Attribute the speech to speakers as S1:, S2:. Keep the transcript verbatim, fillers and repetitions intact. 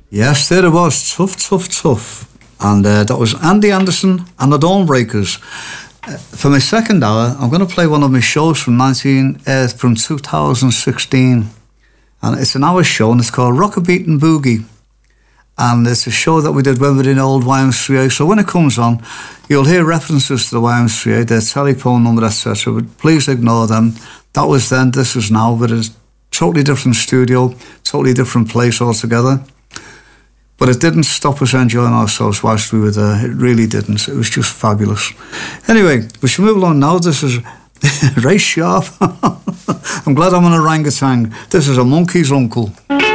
S1: Yes, there it was. Tough, tough, tough. And uh, that was Andy Anderson and the Dawnbreakers. Uh, for my second hour, I'm going to play one of my shows from nineteen uh, from two thousand sixteen, and it's an hour show, and it's called Rockabeat and Boogie. And it's a show that we did when we were in old Y M C A. So when it comes on, you'll hear references to the Y M C A, their telephone number, et cetera. But please ignore them. That was then, this is now, but it's totally different studio, totally different place altogether. But it didn't stop us enjoying ourselves whilst we were there. It really didn't. It was just fabulous. Anyway, we should move along now. This is Ray Sharp. I'm glad I'm an orangutan. This is a monkey's uncle.